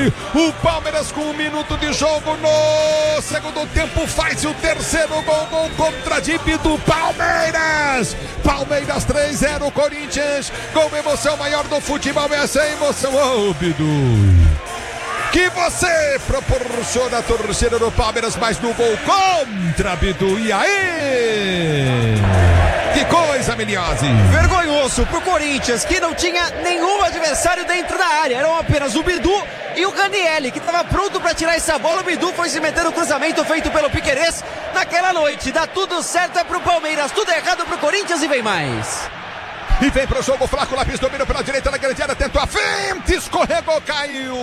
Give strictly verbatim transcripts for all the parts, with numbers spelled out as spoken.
O Palmeiras com um minuto de jogo no segundo tempo faz o terceiro gol, gol contra a equipe do Palmeiras. Palmeiras três a zero Corinthians. Gol emoção maior do futebol, essa emoção. Ô, Bidu, que você proporciona a torcida do Palmeiras, mais no gol contra, Bidu. E aí? Que coisa, Miliose! Vergonhoso pro Corinthians, que não tinha nenhum adversário dentro da área. Eram apenas o Bidu e o Ranieri, que estava pronto para tirar essa bola. O Bidu foi se meter no cruzamento feito pelo Piquerez naquela noite. Dá tudo certo é pro Palmeiras, tudo errado pro Corinthians e vem mais. E vem pro jogo, Flaco Lopes domina pela direita na grande área, tentou a frente, escorregou, caiu.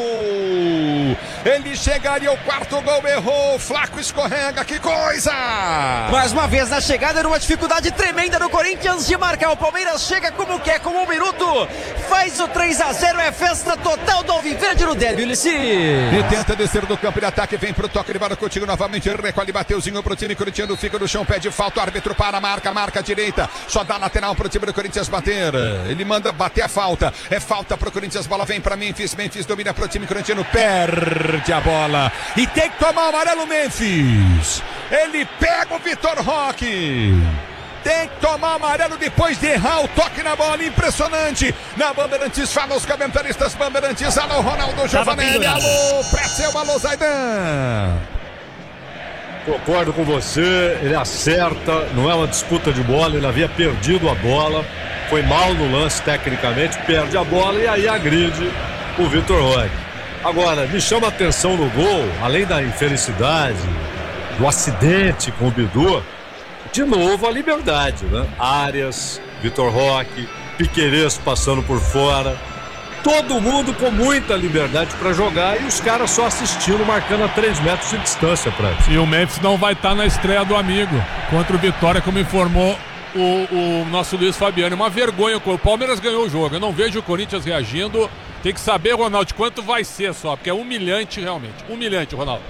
Ele chegaria ao quarto gol, errou, Flaco escorrega, que coisa! Mais uma vez na chegada, era uma dificuldade tremenda do Corinthians de marcar. O Palmeiras chega como quer, com um minuto, faz o três a zero, é festa total do Alviverde no derby, Ulissi. E tenta descer do campo de ataque, vem pro toque de bola contigo novamente, recolhe, Mateuzinho pro time corintiano, fica no chão, pede falta, o árbitro para, marca, marca a direita, só dá lateral pro time do Corinthians bater. Ele manda bater a falta. É falta pro Corinthians. Bola vem pra Memphis. Memphis domina pro time corintiano. Perde a bola. E tem que tomar o amarelo, Memphis. Ele pega o Vitor Roque. Tem que tomar amarelo depois de errar o toque na bola. Impressionante. Na Bandeirantes, fala os comentaristas Bandeirantes. Alô, Ronaldo Giovanelli. Alô, Pretzel. Alô, Zaidan. Concordo com você, ele acerta, não é uma disputa de bola, ele havia perdido a bola, foi mal no lance tecnicamente, perde a bola e aí agride o Vitor Roque. Agora, me chama a atenção no gol, além da infelicidade, do acidente com o Bidu, de novo a liberdade, né? Arias, Vitor Roque, Piquerez passando por fora. Todo mundo com muita liberdade para jogar e os caras só assistindo, marcando a três metros de distância, pra E o Memphis não vai estar tá na estreia do amigo contra o Vitória, como informou o, o nosso Luiz Fabiano. Uma vergonha, o Palmeiras ganhou o jogo. Eu não vejo o Corinthians reagindo. Tem que saber, Ronaldo, quanto vai ser só, porque é humilhante realmente. Humilhante, Ronaldo.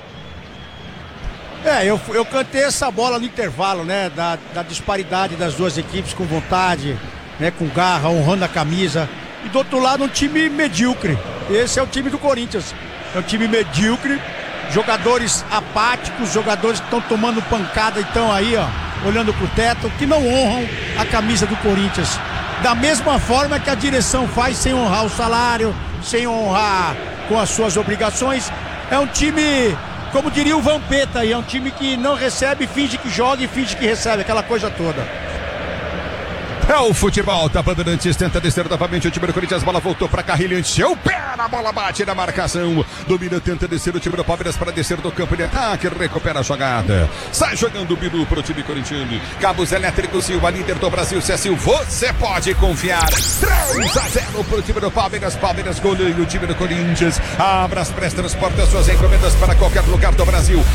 É, eu, eu cantei essa bola no intervalo, né? Da, da disparidade das duas equipes, com vontade, né? Com garra, honrando a camisa. E do outro lado um time medíocre. Esse é o time do Corinthians. É um time medíocre, jogadores apáticos, jogadores que estão tomando pancada e estão aí, ó, olhando pro teto, que não honram a camisa do Corinthians. Da mesma forma que a direção faz, sem honrar o salário, sem honrar com as suas obrigações. É um time, como diria o Vampeta aí, é um time que não recebe, finge que joga e finge que recebe, aquela coisa toda. É o futebol da Bandeirantes, tenta descer novamente o time do Corinthians, bola voltou para Carrilho, encheu o pé, a bola bate na marcação, domina, tenta descer o time do Palmeiras para descer do campo de ataque, recupera a jogada, sai jogando o Bidu para o time corintiano, cabos elétricos Silva, líder do Brasil, se é Silva, você pode confiar, três a zero para o time do Palmeiras, Palmeiras goleia o time do Corinthians, abra as pré-transportes, suas encomendas para qualquer lugar do Brasil,